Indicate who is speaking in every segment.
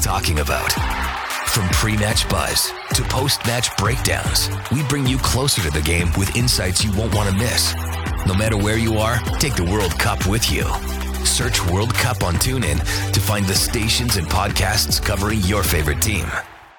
Speaker 1: talking about. From pre-match buzz to post-match breakdowns, we bring you closer to the game with insights you won't want to miss. No matter where you are, take the World Cup with you. Search World Cup on TuneIn to find the stations and podcasts covering your favorite team.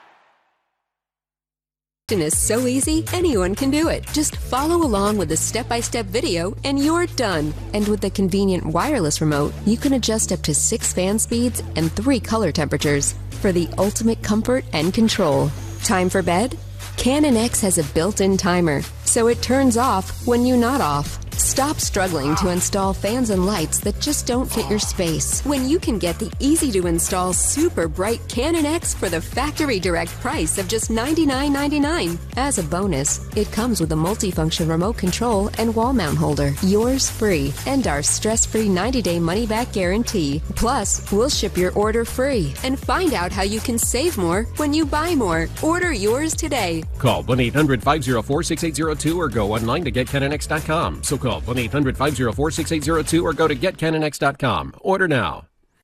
Speaker 2: Is so easy, anyone can do it. Just follow along with the step-by-step video and you're done. And with the convenient wireless remote, you can adjust up to 6 fan speeds and 3 color temperatures for the ultimate comfort and control. Time for bed? Canon X has a built-in timer, so it turns off when you're not off. Stop struggling to install fans and lights that just don't fit your space when you can get the easy-to-install super bright Canon X for the factory direct price of just $99.99. As a bonus, it comes with a multifunction remote control and wall mount holder, yours free, and our stress-free 90-day money-back guarantee. Plus, we'll ship your order free. And find out how you can save more when you buy more. Order yours today.
Speaker 3: Call 1-800-504-6802 or go online to getcanonx.com. So call 1-800-504-6802 or go to getcanonx.com. Order now.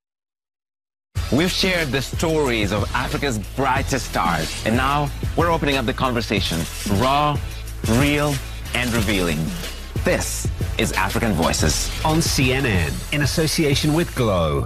Speaker 4: We've shared the stories of Africa's brightest stars, and now we're opening up the conversation. Raw, real, and revealing. This is African Voices
Speaker 5: on CNN in association with Glow.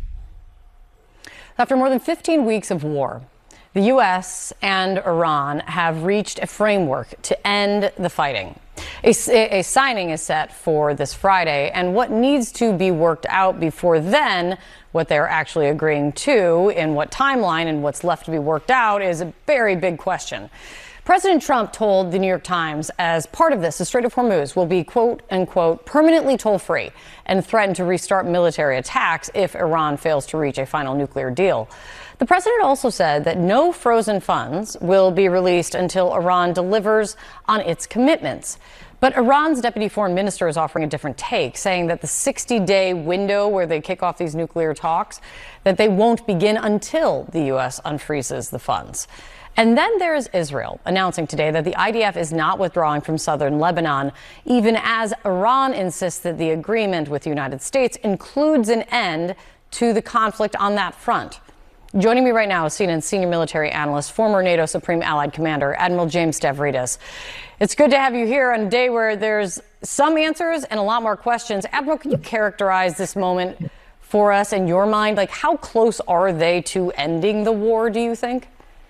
Speaker 6: After more than 15 weeks of war, the U.S. and Iran have reached a framework to end the fighting. A signing is set for this Friday, and what needs to be worked out before then, what they're actually agreeing to, in what timeline and what's left to be worked out, is a very big question. President Trump told the New York Times as part of this, the Strait of Hormuz will be, quote unquote, permanently toll-free, and threatened to restart military attacks if Iran fails to reach a final nuclear deal. The president also said that no frozen funds will be released until Iran delivers on its commitments. But Iran's deputy foreign minister is offering a different take, saying that the 60-day window where they kick off these nuclear talks, that they won't begin until the U.S. unfreezes the funds. And then there's Israel announcing today that the IDF is not withdrawing from southern Lebanon, even as Iran insists that the agreement with the United States includes an end to the conflict on that front. Joining me right now is CNN senior military analyst, former NATO Supreme Allied Commander, Admiral James Stavridis. It's good to have you here on a day where there's some answers and a lot more questions. Admiral, can you characterize this moment for us in your mind? Like, how close are they to ending the war, do you think?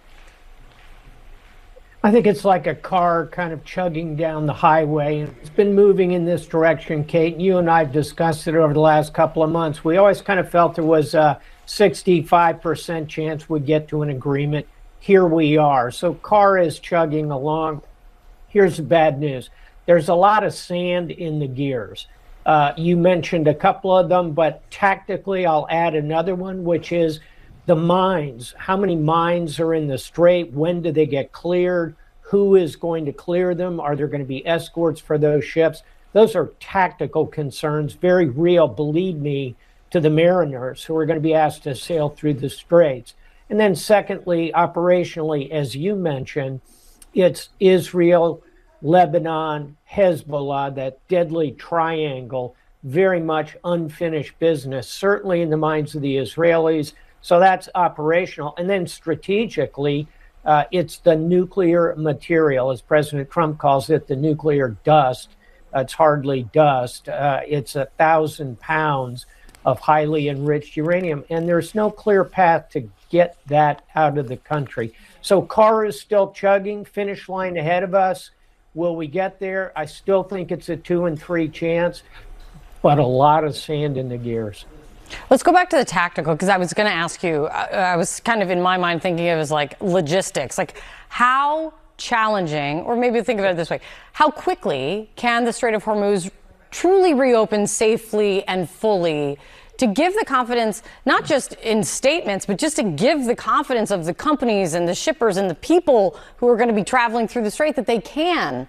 Speaker 7: I think it's like a car kind of chugging down the highway. It's been moving in this direction, Kate. You and I have discussed it over the last couple of months. We always kind of felt there was a 65% chance we'd get to an agreement. Here we are. So car is chugging along. Here's the bad news. There's a lot of sand in the gears. You mentioned a couple of them, but tactically I'll add another one, which is the mines. How many mines are in the strait? When do they get cleared? Who is going to clear them? Are there going to be escorts for those ships? Those are tactical concerns, very real, believe me, to the mariners who are going to be asked to sail through the straits. And then secondly, operationally, as you mentioned, it's Israel, Lebanon, Hezbollah, that deadly triangle, very much unfinished business, certainly in the minds of the Israelis. So that's operational. And then strategically, it's the nuclear material, as President Trump calls it, the nuclear dust. It's hardly dust. It's 1,000 pounds of highly enriched uranium. And there's no clear path to get that out of the country. So car is still chugging, finish line ahead of us. Will we get there? I still think it's a 2 and 3 chance, but a lot of sand in the gears.
Speaker 6: Let's go back to the tactical, because I was going to ask you, I was kind of in my mind thinking it was like logistics, like how challenging, or maybe think of it this way, how quickly can the Strait of Hormuz truly reopen safely and fully to give the confidence, not just in statements, but just to give the confidence of the companies and the shippers and the people who are going to be traveling through the strait that they can?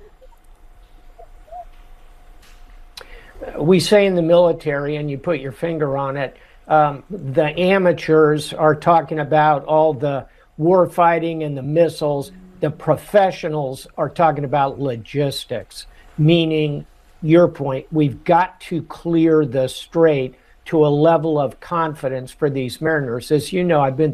Speaker 7: We say in the military, and you put your finger on it, the amateurs are talking about all the war fighting and the missiles. The professionals are talking about logistics, meaning your point, we've got to clear the strait to a level of confidence for these mariners. As you know, I've been